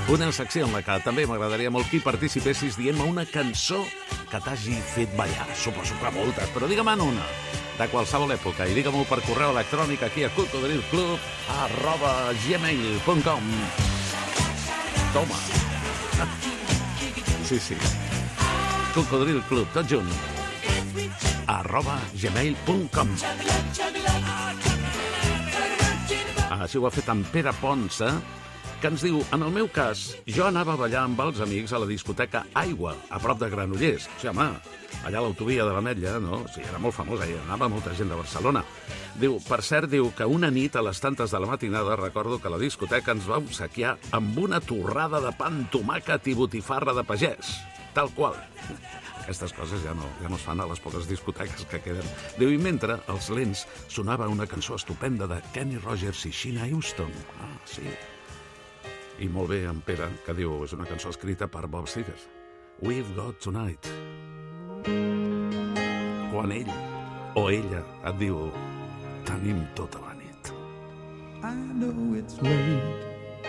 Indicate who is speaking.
Speaker 1: Una secció en la que també m'agradaria molt que hi participessis dient-me una cançó que t'hagi fet ballar. Suposo que moltes, però digue-me'n una, de qualsevol època, i digue-m'ho per correu electrònic aquí a cocodrilclub@gmail.com. Toma. Sí. Cocodrilclub, tot junt. @gmail.com. Així ho ha fet en Pere Ponsa, que ens diu: en el meu cas, jo anava a ballar amb els amics a la discoteca Aigua, a prop de Granollers. Sí, home, allà a l'autovia de l'Ametlla, no? Sí, era molt famosa, hi anava molta gent de Barcelona. Diu, per cert, diu que una nit a les tantes de la matinada recordo que la discoteca ens va obsequiar amb una torrada de pa amb tomàquet i botifarra de pagès. Tal qual. Aquestes coses ja no es fan a les poques discoteques que queden. Diu, i mentre als lents sonava una cançó estupenda de Kenny Rogers i Sheena Houston. Ah, sí. I molt bé, en Pere, que diu, és una cançó escrita per Bob Seger. We've Got Tonight. Quan ell o ella et diu, tenim tota la nit.
Speaker 2: I know it's late,